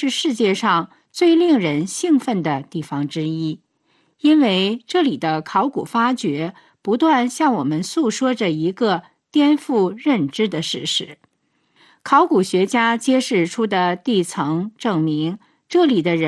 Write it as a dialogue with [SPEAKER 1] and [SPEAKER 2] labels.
[SPEAKER 1] 是世界上最令人兴奋的地方之一，因为这里的考古发掘不断向我们诉说着一个颠覆认知的事实。考古学家揭示出的地层证明，这里的人